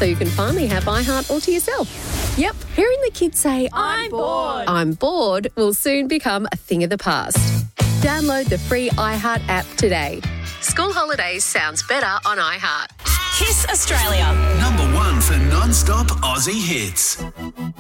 so you can finally have iHeart all to yourself. Yep, hearing the kids say, I'm bored. I'm bored will soon become a thing of the past. Download the free iHeart app today. School holidays sounds better on iHeart. Kiss Australia. Number 1 for non-stop Aussie hits.